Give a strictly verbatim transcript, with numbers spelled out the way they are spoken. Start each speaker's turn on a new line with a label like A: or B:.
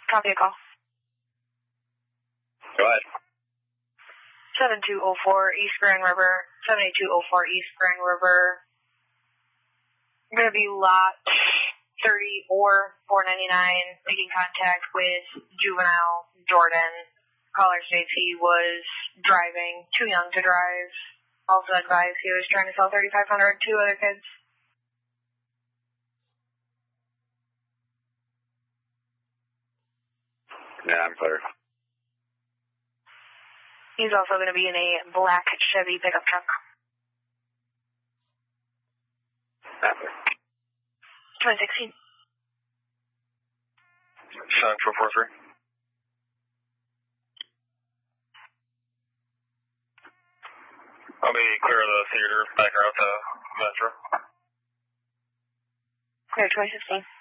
A: Copy a call.
B: Go ahead.
A: seven two oh four East Grand River, seven eight two oh four East Grand River. I'm going to be lot thirty or four ninety-nine, making contact with juvenile Jordan. Caller states he was driving, too young to drive. Also advised he was trying to sell thirty-five hundred to other kids.
B: Yeah, I'm clear.
A: He's also going to be in a black Chevy pickup truck.
B: After.
A: twenty sixteen.
B: Central four three. I'll be clear of the theater, back out to Metro.
A: Clear twenty sixteen.